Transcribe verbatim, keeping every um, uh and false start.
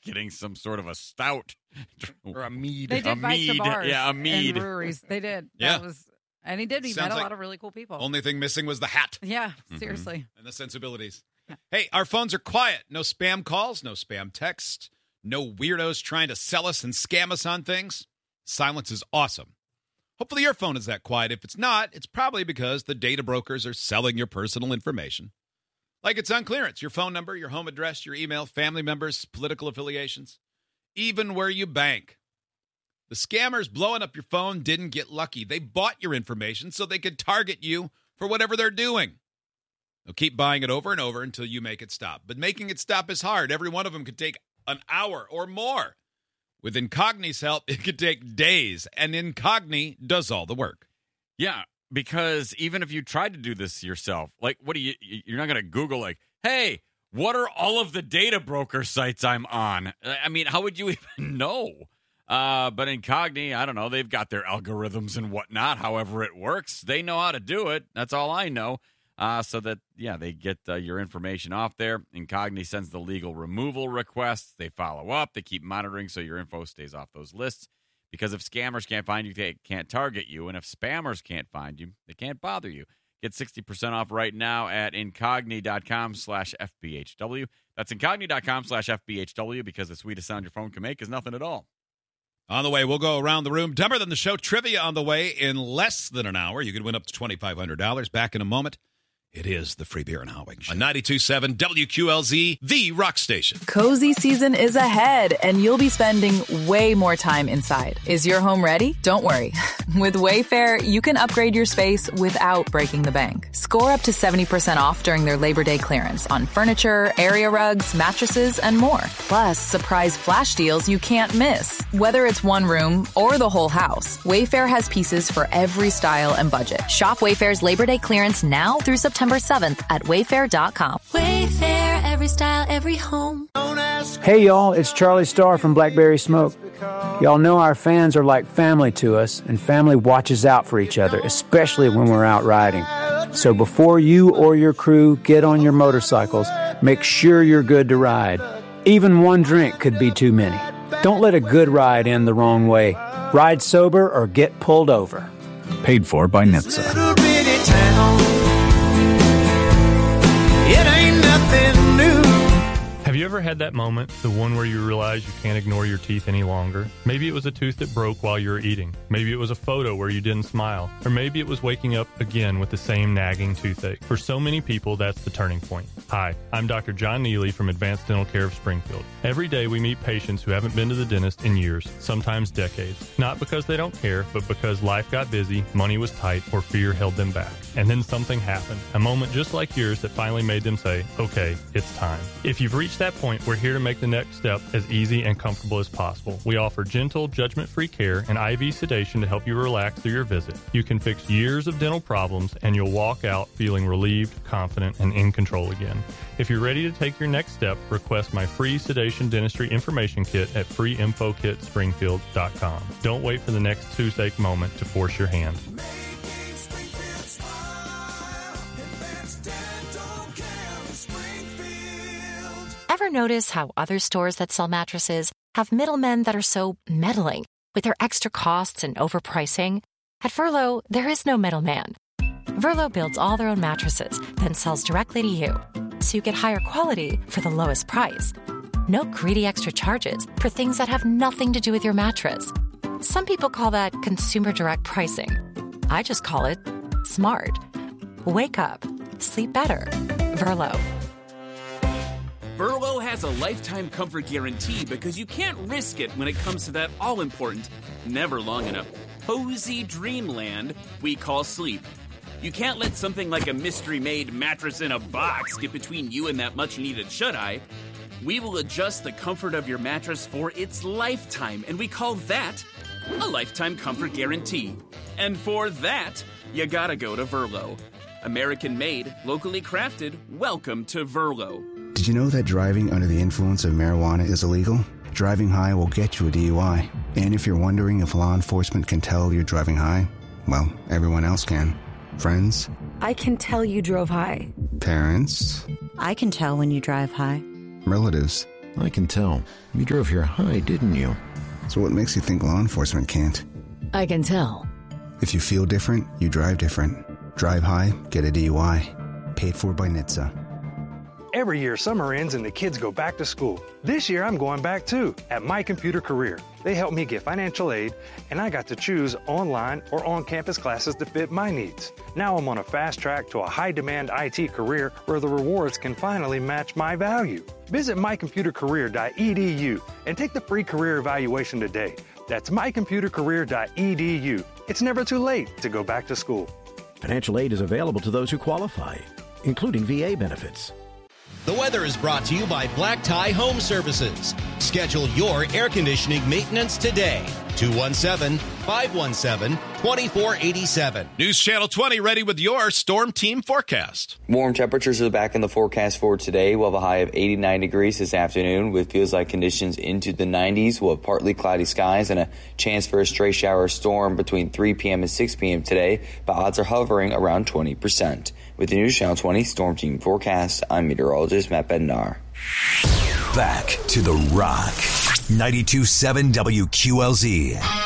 getting some sort of a stout or a mead. They did a bite mead. bars Yeah, a mead. and breweries. They did. Yeah. That was, and he did. He Sounds met a like lot of really cool people. Only thing missing was the hat yeah, Mm-hmm. seriously. and the sensibilities. Hey, our phones are quiet. No spam calls, no spam text, no weirdos trying to sell us and scam us on things. Silence is awesome. Hopefully your phone is that quiet. If it's not, it's probably because the data brokers are selling your personal information. Like it's on clearance, your phone number, your home address, your email, family members, political affiliations, even where you bank. The scammers blowing up your phone didn't get lucky. They bought your information so they could target you for whatever they're doing. They'll keep buying it over and over until you make it stop. But making it stop is hard. Every one of them could take an hour or more. With Incogni's help, it could take days, and Incogni does all the work. Yeah, because even if you tried to do this yourself, like, what do you, you're not going to Google, like, hey, what are all of the data broker sites I'm on? I mean, how would you even know? Uh, but Incogni, I don't know, they've got their algorithms and whatnot, however it works. They know how to do it. That's all I know. Uh, so that, yeah, they get uh, your information off there. Incogni sends the legal removal requests. They follow up. They keep monitoring so your info stays off those lists. Because if scammers can't find you, they can't target you. And if spammers can't find you, they can't bother you. Get sixty percent off right now at incogni.com slash FBHW. That's incogni.com slash FBHW because the sweetest sound your phone can make is nothing at all. On the way, we'll go around the room. Dumber Than the Show trivia on the way in less than an hour. You could win up to twenty-five hundred dollars. Back in a moment. It is the Free Beer and Hot Wings Show. On ninety-two point seven W Q L Z, the rock station. Cozy season is ahead, and you'll be spending way more time inside. Is your home ready? Don't worry. With Wayfair, you can upgrade your space without breaking the bank. Score up to seventy percent off during their Labor Day clearance on furniture, area rugs, mattresses, and more. Plus, surprise flash deals you can't miss. Whether it's one room or the whole house, Wayfair has pieces for every style and budget. Shop Wayfair's Labor Day clearance now through September seventh at wayfair dot com. Wayfair, every style, every home. Hey y'all, it's Charlie Starr from Blackberry Smoke. Y'all know our fans are like family to us, and family watches out for each other, especially when we're out riding. So before you or your crew get on your motorcycles, make sure you're good to ride. Even one drink could be too many. Don't let a good ride end the wrong way. Ride sober or get pulled over. Paid for by N H T S A. It ain't nothing new. Have you ever had that moment, the one where you realize you can't ignore your teeth any longer? Maybe it was a tooth that broke while you were eating. Maybe it was a photo where you didn't smile. Or maybe it was waking up again with the same nagging toothache. For so many people, that's the turning point. Hi, I'm Doctor John Neely from Advanced Dental Care of Springfield. Every day we meet patients who haven't been to the dentist in years, sometimes decades. Not because they don't care, but because life got busy, money was tight, or fear held them back. And then something happened. A moment just like yours that finally made them say, okay, it's time. If you've reached that point, we're here to make the next step as easy and comfortable as possible. We offer gentle, judgment-free care and I V sedation to help you relax through your visit. You can fix years of dental problems, and you'll walk out feeling relieved, confident, and in control again. If you're ready to take your next step, request my free sedation dentistry information kit at free info kit springfield dot com. Don't wait for the next toothache moment to force your hand. Ever notice how other stores that sell mattresses have middlemen that are so meddling with their extra costs and overpricing? At Verlo, there is no middleman. Verlo builds all their own mattresses, then sells directly to you, so you get higher quality for the lowest price. No greedy extra charges for things that have nothing to do with your mattress. Some people call that consumer direct pricing. I just call it smart. Wake up. Sleep better. Verlo. Verlo has a lifetime comfort guarantee because you can't risk it when it comes to that all-important, never long enough, cozy dreamland we call sleep. You can't let something like a mystery-made mattress in a box get between you and that much-needed shut-eye. We will adjust the comfort of your mattress for its lifetime, and we call that a lifetime comfort guarantee. And for that, you gotta go to Verlo. American-made, locally crafted, welcome to Verlo. Did you know that driving under the influence of marijuana is illegal? Driving high will get you a D U I. And if you're wondering if law enforcement can tell you're driving high, well, everyone else can. Friends? I can tell you drove high. Parents? I can tell when you drive high. Relatives? I can tell. You drove here high, didn't you? So what makes you think law enforcement can't? I can tell. If you feel different, you drive different. Drive high, get a D U I. Paid for by N H T S A. Every year, summer ends and the kids go back to school. This year, I'm going back too, at My Computer Career. They helped me get financial aid, and I got to choose online or on-campus classes to fit my needs. Now I'm on a fast track to a high-demand I T career where the rewards can finally match my value. Visit my computer career dot e d u and take the free career evaluation today. That's my computer career dot e d u. It's never too late to go back to school. Financial aid is available to those who qualify, including V A benefits. The weather is brought to you by Black Tie Home Services. Schedule your air conditioning maintenance today. two one seven, five one seven, two four eight seven. News Channel twenty ready with your Storm Team forecast. Warm temperatures are back in the forecast for today. We'll have a high of eighty-nine degrees this afternoon with feels-like conditions into the nineties. We'll have partly cloudy skies and a chance for a stray shower storm between three p.m. and six p.m. today, but odds are hovering around twenty percent. With the News Channel twenty Storm Team forecast, I'm meteorologist Matt Bednar. Back to the Rock. ninety-two point seven W Q L Z.